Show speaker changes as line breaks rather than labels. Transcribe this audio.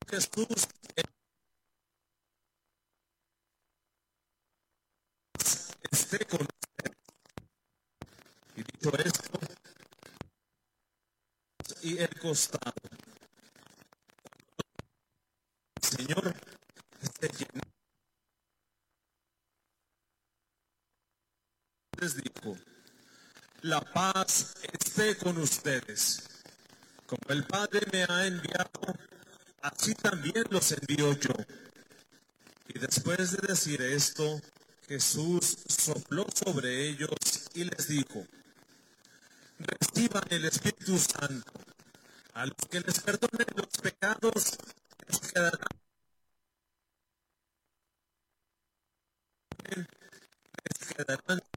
Jesús esté con usted. Y dicho esto, y el costado, el Señor se llenó. Les dijo: la paz esté con ustedes. Como el Padre me ha enviado, así también los envío yo. Y después de decir esto, Jesús sopló sobre ellos y les dijo: reciban el Espíritu Santo. A los que les perdonen los pecados, les quedarán